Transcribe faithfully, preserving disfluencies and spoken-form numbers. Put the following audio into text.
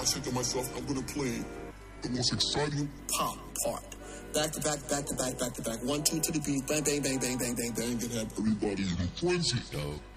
said to myself, I'm going to play the most exciting pop part. Back to back, back to back, back to back. One, two to the beat. Bang, bang, bang, bang, bang, bang, bang. And have everybody in a frenzy. Dope.